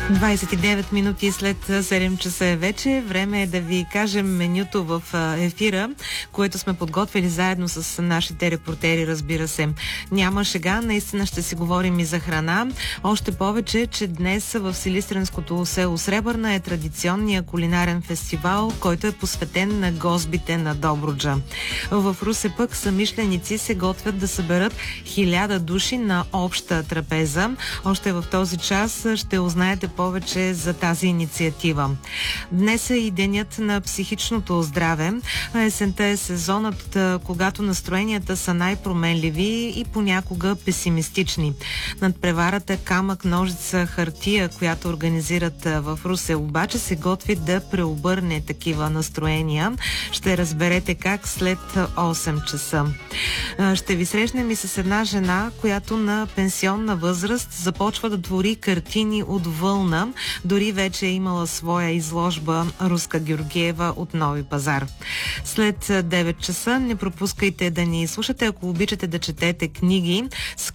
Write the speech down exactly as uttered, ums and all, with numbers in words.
двадесет и девет минути след седем часа е вече. Време е да ви кажем менюто в ефира, което сме подготвили заедно с нашите репортери, разбира се. Няма шега, наистина ще си говорим и за храна. Още повече, че днес в силистренското село Сребърна е традиционния кулинарен фестивал, който е посветен на гозбите на Добруджа. В Русе пък самишленици се готвят да съберат хиляда души на обща трапеза. Още в този час ще узнаете повече за тази инициатива. Днес е и денят на психичното здраве. Есента е сезонът, когато настроенията са най-променливи и понякога песимистични. Над преварата камък, ножица, хартия, която организират в Русе, обаче се готви да преобърне такива настроения. Ще разберете как след осем часа. Ще ви срещнем и с една жена, която на пенсионна възраст започва да твори картини от вълна. Дори вече е имала своя изложба Руска Георгиева от Нови пазар. След девет часа не пропускайте да ни слушате, ако обичате да четете книги.